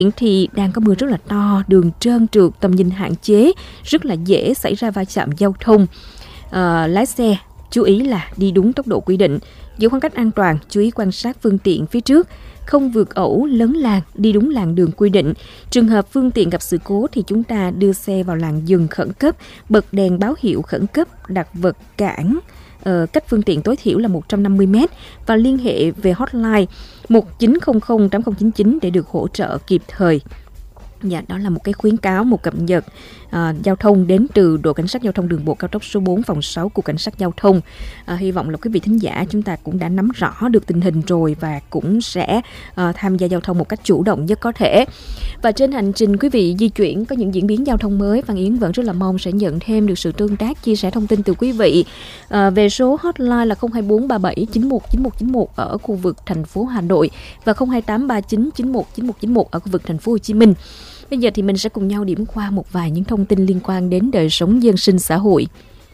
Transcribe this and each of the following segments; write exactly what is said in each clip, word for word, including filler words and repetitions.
thì đang có mưa rất là to, đường trơn trượt, tầm nhìn hạn chế, rất là dễ xảy ra va chạm giao thông. À, lái xe chú ý là đi đúng tốc độ quy định, giữ khoảng cách an toàn, chú ý quan sát phương tiện phía trước, không vượt ẩu, lấn làn, đi đúng làn đường quy định. Trường hợp phương tiện gặp sự cố thì chúng ta đưa xe vào làn dừng khẩn cấp, bật đèn báo hiệu khẩn cấp, đặt vật cản uh, cách phương tiện tối thiểu là một trăm năm mươi mét và liên hệ về hotline một chín không không tám không chín chín để được hỗ trợ kịp thời. Dạ, đó là một cái khuyến cáo, một cập nhật uh, giao thông đến từ đội cảnh sát giao thông đường bộ cao tốc số bốn phòng sáu của cảnh sát giao thông. Uh, hy vọng là quý vị thính giả chúng ta cũng đã nắm rõ được tình hình rồi và cũng sẽ uh, tham gia giao thông một cách chủ động nhất có thể. Và trên hành trình quý vị di chuyển có những diễn biến giao thông mới, Văn Yến vẫn rất là mong sẽ nhận thêm được sự tương tác, chia sẻ thông tin từ quý vị uh, về số hotline là không hai bốn ba bảy chín một chín một chín một ở khu vực thành phố Hà Nội và không hai tám ba chín chín một chín một chín một ở khu vực thành phố Hồ Chí Minh. Bây giờ thì mình sẽ cùng nhau điểm qua một vài những thông tin liên quan đến đời sống dân sinh xã hội.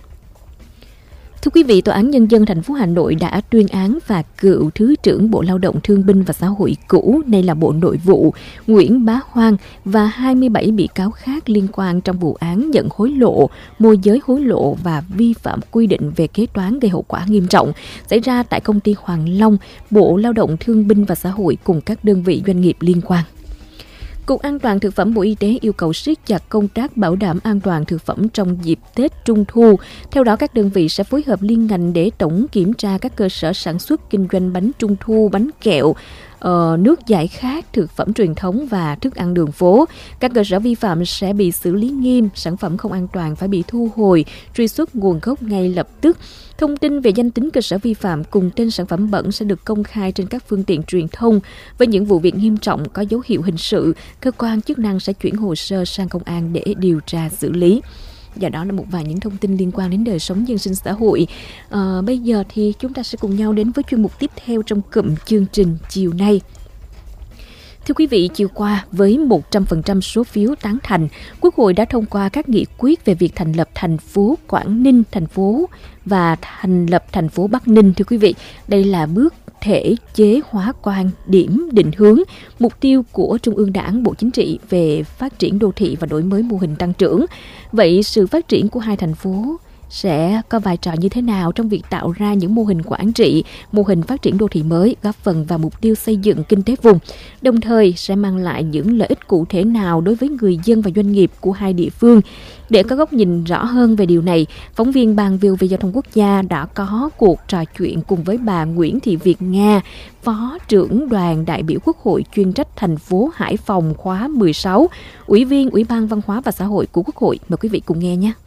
Thưa quý vị, Tòa án Nhân dân thành phố Hà Nội đã tuyên án và cựu Thứ trưởng Bộ Lao động Thương binh và Xã hội cũ, nay là Bộ Nội vụ, Nguyễn Bá Hoang và hai mươi bảy bị cáo khác liên quan trong vụ án nhận hối lộ, môi giới hối lộ và vi phạm quy định về kế toán gây hậu quả nghiêm trọng xảy ra tại công ty Hoàng Long, Bộ Lao động Thương binh và Xã hội cùng các đơn vị doanh nghiệp liên quan. Cục An toàn Thực phẩm Bộ Y tế yêu cầu siết chặt công tác bảo đảm an toàn thực phẩm trong dịp Tết Trung Thu. Theo đó, các đơn vị sẽ phối hợp liên ngành để tổng kiểm tra các cơ sở sản xuất kinh doanh bánh Trung Thu, bánh kẹo, Uh, nước giải khát, thực phẩm truyền thống và thức ăn đường phố. Các cơ sở vi phạm sẽ bị xử lý nghiêm, sản phẩm không an toàn phải bị thu hồi, truy xuất nguồn gốc ngay lập tức. Thông tin về danh tính cơ sở vi phạm cùng tên sản phẩm bẩn sẽ được công khai trên các phương tiện truyền thông. Với những vụ việc nghiêm trọng có dấu hiệu hình sự, cơ quan chức năng sẽ chuyển hồ sơ sang công an để điều tra xử lý. Và đó là một vài những thông tin liên quan đến đời sống dân sinh xã hội. À, bây giờ thì chúng ta sẽ cùng nhau đến với chuyên mục tiếp theo trong cụm chương trình chiều nay. Thưa quý vị, chiều qua với một trăm phần trăm số phiếu tán thành, Quốc hội đã thông qua các nghị quyết về việc thành lập thành phố Quảng Ninh, thành phố và thành lập thành phố Bắc Ninh. Thưa quý vị, đây là bước thể chế hóa quan điểm định hướng, mục tiêu của Trung ương Đảng, Bộ Chính trị về phát triển đô thị và đổi mới mô hình tăng trưởng. Vậy sự phát triển của hai thành phố sẽ có vai trò như thế nào trong việc tạo ra những mô hình quản trị, mô hình phát triển đô thị mới, góp phần vào mục tiêu xây dựng kinh tế vùng, đồng thời sẽ mang lại những lợi ích cụ thể nào đối với người dân và doanh nghiệp của hai địa phương. Để có góc nhìn rõ hơn về điều này, phóng viên Ban vê o vê Giao thông Quốc gia đã có cuộc trò chuyện cùng với bà Nguyễn Thị Việt Nga, Phó trưởng đoàn đại biểu Quốc hội chuyên trách thành phố Hải Phòng khóa mười sáu, Ủy viên Ủy ban Văn hóa và Xã hội của Quốc hội. Mời quý vị cùng nghe nhé.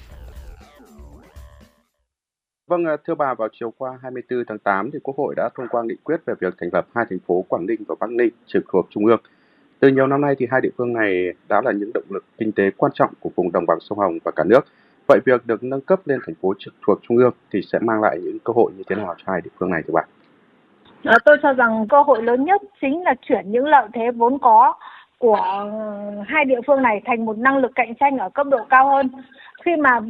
Vâng, thưa bà, vào chiều qua hai mươi tư tháng tám thì Quốc hội đã thông qua nghị quyết về việc thành lập hai thành phố Quảng Ninh và Bắc Ninh trực thuộc Trung ương. Từ nhiều năm nay thì hai địa phương này đã là những động lực kinh tế quan trọng của vùng đồng bằng sông Hồng và cả nước. Vậy việc được nâng cấp lên thành phố trực thuộc Trung ương thì sẽ mang lại những cơ hội như thế nào cho hai địa phương này thưa bà? À, tôi cho rằng cơ hội lớn nhất chính là chuyển những lợi thế vốn có của hai địa phương này thành một năng lực cạnh tranh ở cấp độ cao hơn. Khi mà